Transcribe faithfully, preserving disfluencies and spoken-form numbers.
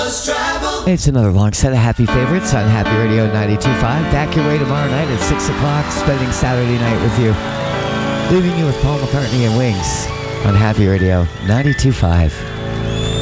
It's another long set of happy favorites on Happy Radio ninety-two point five. Back your way tomorrow night at six o'clock, spending Saturday night with you. Leaving you with Paul McCartney and Wings on Happy Radio ninety-two point five.